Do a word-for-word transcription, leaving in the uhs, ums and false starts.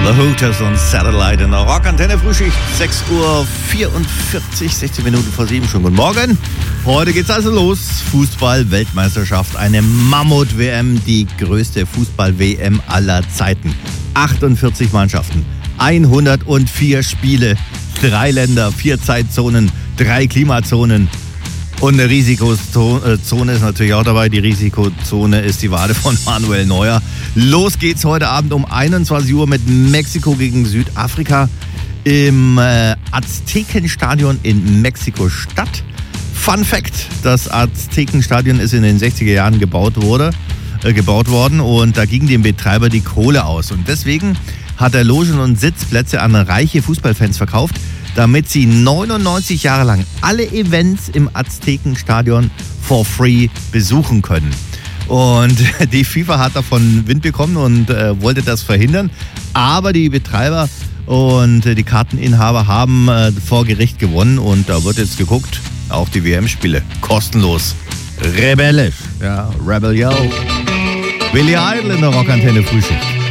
The Hooters und Satellite in der Rockantenne Frühschicht. sechs Uhr vierundvierzig, sechzehn Minuten vor sieben. Schon guten Morgen. Heute geht's also los. Fußball-Weltmeisterschaft. Eine Mammut-W M. Die größte Fußball-W M aller Zeiten. achtundvierzig Mannschaften. hundertvier Spiele. Drei Länder, vier Zeitzonen, drei Klimazonen. Und eine Risikozone ist natürlich auch dabei. Die Risikozone ist die Wade von Manuel Neuer. Los geht's heute Abend um einundzwanzig Uhr mit Mexiko gegen Südafrika im äh, Aztekenstadion in Mexiko-Stadt. Fun Fact, das Aztekenstadion ist in den sechziger Jahren gebaut, wurde, äh, gebaut worden und da ging dem Betreiber die Kohle aus. Und deswegen hat er Logen und Sitzplätze an reiche Fußballfans verkauft, damit sie neunundneunzig Jahre lang alle Events im Aztekenstadion for free besuchen können. Und die FIFA hat davon Wind bekommen und äh, wollte das verhindern. Aber die Betreiber und äh, die Karteninhaber haben äh, vor Gericht gewonnen. Und da wird jetzt geguckt, auch die W M-Spiele kostenlos. Rebellisch. Ja, Rebel Yo. Billy Idol in der Rockantenne Frühschicht.